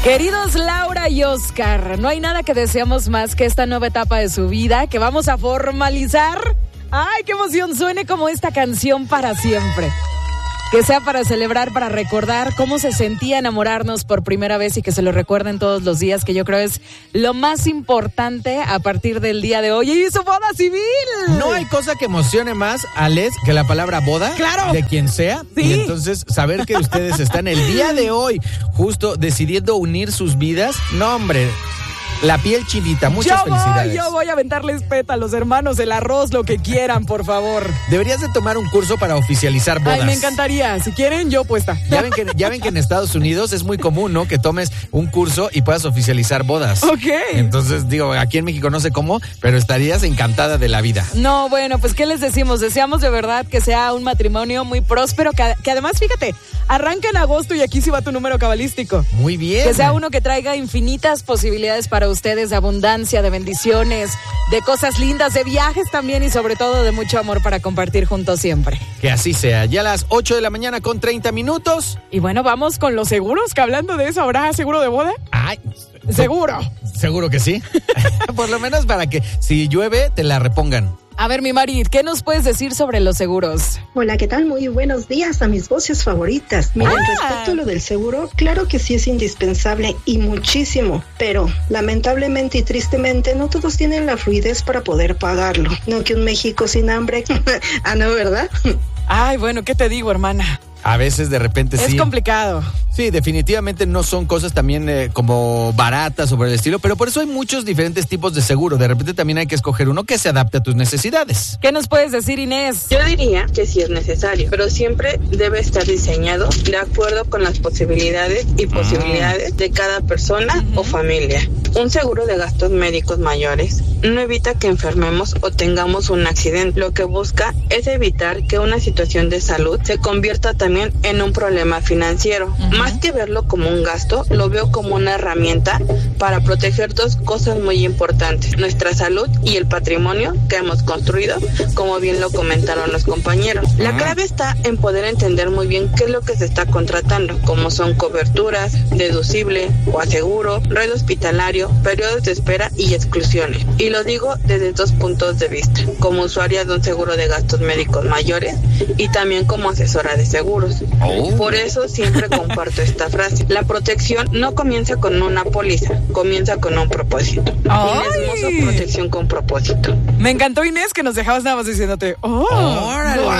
Queridos Laura y Oscar, no hay nada que deseamos más que esta nueva etapa de su vida que vamos a formalizar. ¡Ay, qué emoción! Suene como esta canción para siempre. Que sea para celebrar, para recordar cómo se sentía enamorarnos por primera vez y que se lo recuerden todos los días, que yo creo es lo más importante a partir del día de hoy. ¡Y su boda civil! No hay cosa que emocione más a Les que la palabra boda. ¡Claro! De quien sea. Sí. Y entonces saber que ustedes están el día de hoy justo decidiendo unir sus vidas. No, hombre. La piel chinita, muchas felicidades. Yo voy a aventarles pétalos, hermanos, el arroz, lo que quieran, por favor. Deberías de tomar un curso para oficializar bodas. Ay, me encantaría. Si quieren, yo puesta. Ya ven que en Estados Unidos es muy común, ¿no? Que tomes un curso y puedas oficializar bodas. Ok. Entonces, digo, aquí en México no sé cómo, pero estarías encantada de la vida. No, bueno, pues ¿qué les decimos? Deseamos de verdad que sea un matrimonio muy próspero, que además, fíjate, arranca en agosto y aquí sí va tu número cabalístico. Muy bien. Que sea uno que traiga infinitas posibilidades para ustedes, de abundancia, de bendiciones, de cosas lindas, de viajes también y sobre todo de mucho amor para compartir juntos siempre. Que así sea. Ya a las 8 de la mañana con 30 minutos. Y bueno, vamos con los seguros, que hablando de eso, ¿habrá seguro de boda? Ay, Seguro. Seguro que sí. Por lo menos para que si llueve te la repongan. A ver, mi Marit, ¿qué nos puedes decir sobre los seguros? Hola, ¿qué tal? Muy buenos días a mis voces favoritas. Miren, respecto a lo del seguro, claro que sí es indispensable y muchísimo, pero lamentablemente y tristemente no todos tienen la fluidez para poder pagarlo. No que un México sin hambre. Ah, no, ¿verdad? Ay, bueno, ¿qué te digo, hermana? A veces de repente sí. Es complicado. Sí, definitivamente no son cosas también como baratas o por el estilo, pero por eso hay muchos diferentes tipos de seguro. De repente también hay que escoger uno que se adapte a tus necesidades. ¿Qué nos puedes decir, Inés? Yo diría que sí es necesario, pero siempre debe estar diseñado de acuerdo con las posibilidades y posibilidades de cada persona o familia. Un seguro de gastos médicos mayores no evita que enfermemos o tengamos un accidente. Lo que busca es evitar que una situación de salud se convierta también en un problema financiero. Más que verlo como un gasto, lo veo como una herramienta para proteger dos cosas muy importantes: nuestra salud y el patrimonio que hemos construido, como bien lo comentaron los compañeros. La clave está en poder entender muy bien qué es lo que se está contratando, como son coberturas, deducible o aseguro, red hospitalario, periodos de espera y exclusiones. Y lo digo desde dos puntos de vista: como usuaria de un seguro de gastos médicos mayores y también como asesora de seguros. Por eso siempre comparto esta frase: la protección no comienza con una póliza, comienza con un propósito. Inés Mozo, protección con propósito. Me encantó, Inés, que nos dejabas nada más diciéndote ¡órale! ¡Wow!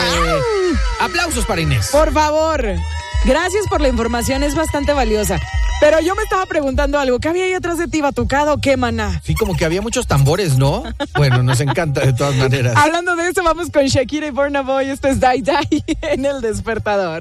Aplausos para Inés. Por favor, gracias por la información, es bastante valiosa. Pero yo me estaba preguntando algo, ¿qué había ahí atrás de ti, batucado o qué, maná? Sí, como que había muchos tambores, ¿no? Bueno, nos encanta de todas maneras. Hablando de eso, vamos con Shakira y Burna Boy. Esto es Die Die en El Despertador.